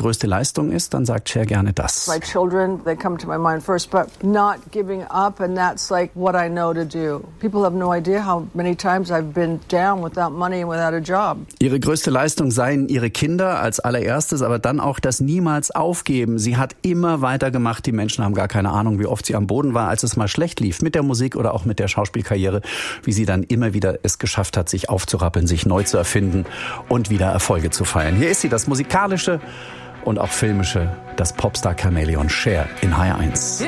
größte Leistung ist, dann sagt Cher gerne das. My children, they come to my mind first, but not giving up, and that's like what I know to do. People have no idea how many times I've been down without money and without a job. Ihre größte Leistung seien ihre Kinder als allererstes, aber dann auch das niemals aufgeben. Sie hat immer weitergemacht. Die Menschen haben gar keine Ahnung, wie oft sie am Boden war, als es mal schlecht lief mit der Musik oder auch mit der Schauspielkarriere, wie sie dann immer wieder es geschafft hat, sich aufzurappeln, sich neu zu erfinden und wieder Erfolge zu feiern. Hier ist sie, das musikalische und auch filmische, das Popstar-Chamäleon Cher in HR1.